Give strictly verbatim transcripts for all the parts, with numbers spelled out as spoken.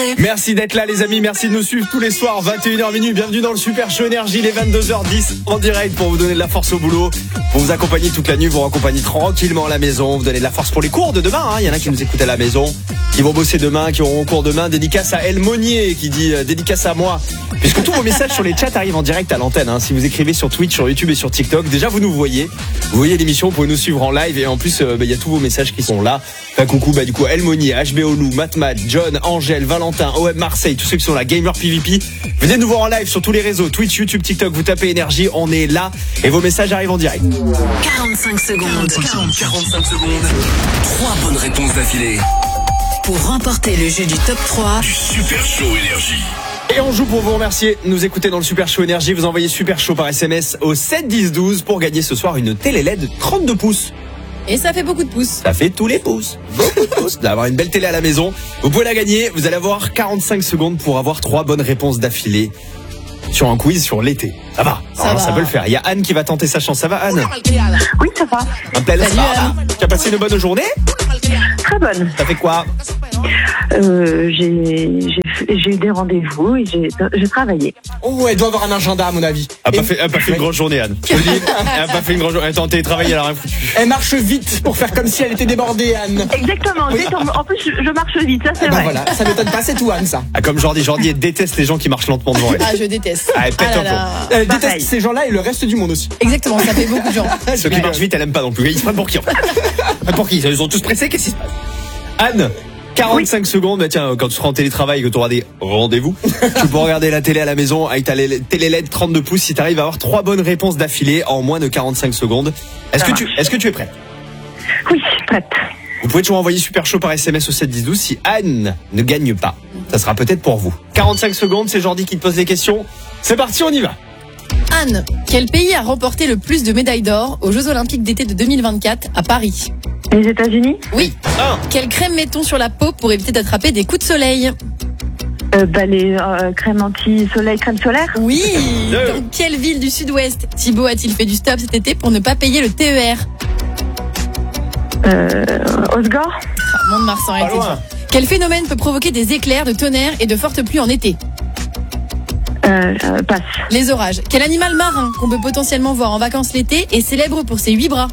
Merci d'être là les amis, merci de nous suivre tous les soirs, vingt et une heures minuit. Bienvenue dans le Super Show Énergie, les vingt-deux heures dix en direct pour vous donner de la force au boulot, pour vous accompagner toute la nuit, vous accompagner tranquillement à la maison, vous donner de la force pour les cours de demain. Il hein. y en a qui nous écoutent à la maison, qui vont bosser demain, qui auront cours demain. Dédicace à El Monnier qui dit euh, dédicace à moi, puisque tous vos messages sur les chats arrivent en direct à l'antenne. Hein. Si vous écrivez sur Twitch, sur YouTube et sur TikTok, déjà vous nous voyez, vous voyez l'émission, vous pouvez nous suivre en live et en plus il euh, bah, y a tous vos messages qui sont là. Enfin, coucou, bah du coup El Monnier, H B O Lou, Matmat, John, Angèle, Valentin, O M Marseille, tous ceux qui sont là, Gamer P V P. Venez nous voir en live sur tous les réseaux, Twitch, YouTube, TikTok, vous tapez Énergie, on est là et vos messages arrivent en direct. quarante-cinq secondes. quarante-cinq secondes. Trois bonnes réponses d'affilée. Pour remporter le jeu du top trois du Super Show Énergie. Et on joue pour vous remercier. Nous écouter dans le Super Show Énergie. Vous envoyez Super Show par S M S au sept dix douze pour gagner ce soir une télé L E D trente-deux pouces. Et ça fait beaucoup de pouces. Ça fait tous les pouces. Beaucoup de pouces. D'avoir une belle télé à la maison. Vous pouvez la gagner. Vous allez avoir quarante-cinq secondes pour avoir trois bonnes réponses d'affilée sur un quiz sur l'été. Ça va. Ça, Alors, va. ça peut le faire. Il y a Anne qui va tenter sa chance. Ça va, Anne? Oui, ça va. Un plaisir. Salut, Anne. Tu as passé une bonne journée? Très bonne. Ça fait quoi? Euh, j'ai, j'ai, j'ai eu des rendez-vous et j'ai, j'ai travaillé. Oh, elle doit avoir un agenda à mon avis. Elle n'a Et- pas fait, elle a pas fait une grosse journée, Anne. Je te le dis. Elle n'a pas fait une grosse journée. Elle a tenté de travailler, elle a rien foutu. Elle marche vite pour faire comme si elle était débordée, Anne. Exactement. Oui. Vite, en en plus, je, je marche vite, ça c'est Eh ben vrai. voilà, ça m'étonne pas, c'est tout, Anne, ça. Ah, comme Jordi. Jordi, elle déteste les gens qui marchent lentement devant elle. Ah, je déteste. Ah, elle pète Ah un là peu. là. Elle Pareil. déteste ces gens-là et le reste du monde aussi. Exactement, ça fait beaucoup de gens. Ceux qui marchent vite, elle aime pas non plus. Ils se prennent pour qui en fait? Pour qui? Ils sont tous pressés, qu'est-ce qui se passe? Anne, quarante-cinq secondes, bah tiens, quand tu seras en télétravail et que tu auras des rendez-vous, tu peux regarder la télé à la maison avec ta télé L E D trente-deux pouces si tu arrives à avoir trois bonnes réponses d'affilée en moins de quarante-cinq secondes. Est-ce que tu, est-ce que tu es prête? Oui, prête. Vous pouvez toujours envoyer Super Show par S M S au sept dix douze si Anne ne gagne pas. Ça sera peut-être pour vous. quarante-cinq secondes, c'est Jordi qui te pose les questions. C'est parti, on y va. Anne, quel pays a remporté le plus de médailles d'or aux Jeux Olympiques d'été de deux mille vingt-quatre à Paris? Les États-Unis. Oui. un. Quelle crème mettons sur la peau pour éviter d'attraper des coups de soleil? Euh, bah, les euh, crèmes anti-soleil, crème solaire. Oui. Deux. Dans quelle ville du sud-ouest Thibaut a-t-il fait du stop cet été pour ne pas payer le T E R? Euh, Osgore. Ah, Mont-de-Marsan a Pas été loin. dit. Quel phénomène peut provoquer des éclairs, de tonnerre et de fortes pluies en été? Euh, euh, passe. Les orages. Quel animal marin qu'on peut potentiellement voir en vacances l'été est célèbre pour ses huit bras?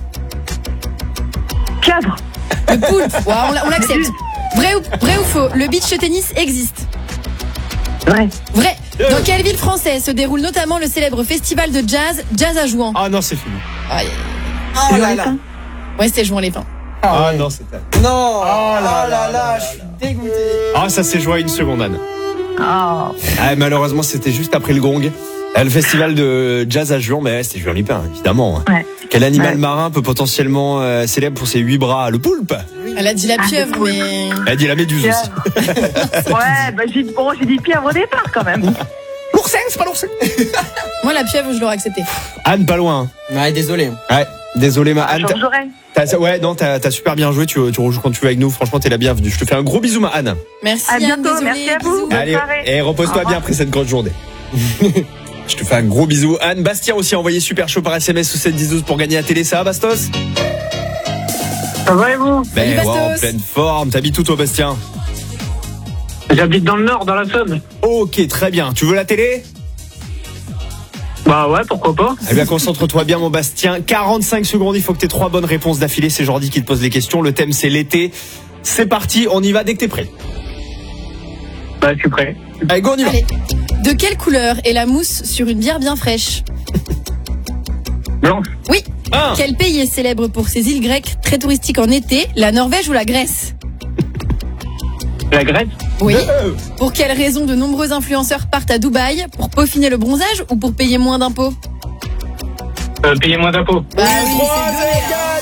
Pieuvre. Le poulpe. Ouais, on l'a- on l'accepte. Vrai ou, vrai ou faux, le beach tennis existe? Ouais. Vrai. Dans quelle ville française se déroule notamment le célèbre festival de jazz, Jazz à Jouan? Ah non, c'est fini. Aïe. Oh là là. Ouais, c'est Jouan les Pins. Ah non, c'est elle. Non. Oh là là là, je suis dégoûté. Ah, ça s'est joué à une seconde, Anne. Oh. Ah, malheureusement, c'était juste après le gong. Euh, Le festival de jazz à Juan, mais ouais, c'était Juan Lipin, évidemment. Ouais. Quel animal Ouais. marin peut potentiellement euh, célèbre pour ses huit bras? Le poulpe. Elle a dit la pieuvre, mais... Elle a dit la méduse aussi. Ouais, bah, j'ai, bon, j'ai dit pieuvre au départ quand même. L'oursin, c'est pas l'oursin. Moi, la pieuvre, je l'aurais accepté. Anne, pas loin. Ouais, désolé. Ouais, désolé, ma Anne. Georges Aurel. T'as, t'as- ouais, non, t'as, t'as super bien joué. Tu, tu rejoues quand tu veux avec nous. Franchement, t'es la bienvenue. Je te fais un gros bisou, ma Anne. Merci, À Anne, bientôt, désolée, merci à vous. bisous. Bonne Allez, soirée. et repose-toi Au revoir. bien après cette grosse journée. Je te fais un gros bisou. Anne, Bastien aussi a envoyé Super Show par S M S ou sept dix douze pour gagner la télé. Ça va, Bastos? Ça va et vous? Salut, Ben, ouais, en Bastos. pleine forme. T'habites où, toi, Bastien? J'habite dans le nord, dans la Somme. Ok, très bien. Tu veux la télé? Bah ouais, pourquoi pas? Eh bien, concentre-toi bien, mon Bastien. quarante-cinq secondes, il faut que tu aies trois bonnes réponses d'affilée. C'est Jordi qui te pose les questions. Le thème, c'est l'été. C'est parti, on y va dès que t'es prêt. Bah je suis prêt. Allez, go, on y va. Allez. De quelle couleur est la mousse sur une bière bien fraîche? Blanche. Oui. Un. Quel pays est célèbre pour ses îles grecques très touristiques en été? La Norvège ou la Grèce? La Grèce. Oui. Deux. Pour quelle raison de nombreux influenceurs partent à Dubaï? Pour peaufiner le bronzage ou pour payer moins d'impôts? Euh, payez moins d'impôts. Bah oui, Trois, c'est donné, là.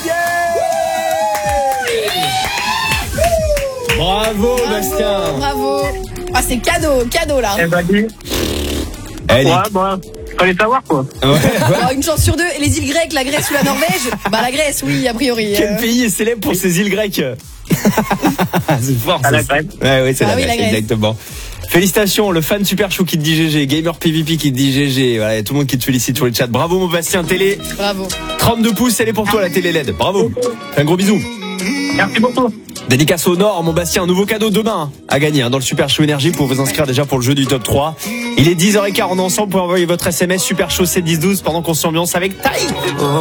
gagné. Bravo, Bastien. Bravo. Ah, c'est cadeau, cadeau là. Eh bah dis. Allez. Ouais, bah, fallait savoir quoi. Ouais, ouais. Alors, une chance sur deux. Et les îles grecques, la Grèce ou la Norvège? Bah la Grèce, oui, a priori. Quel Euh, pays est célèbre pour ses îles grecques? C'est fort, À ça. la Grèce. Ouais, ouais, c'est Ah la oui, Grèce, la Grèce. exactement. Félicitations, le fan Super Chou qui te dit G G, Gamer P V P qui te dit G G. Voilà, y a tout le monde qui te félicite sur le chat. Bravo, mon Bastien. Télé, Bravo. trente-deux pouces, elle est pour toi, la télé L E D. Bravo. Fais un gros bisou. Merci beaucoup. Dédicace au Nord, mon Bastien, un nouveau cadeau demain à gagner hein, dans le Super Show Énergie pour vous inscrire déjà pour le jeu du top trois. Il est dix heures quinze, on est ensemble pour envoyer votre S M S Super Show sept dix douze pendant qu'on s'ambiance avec Taï.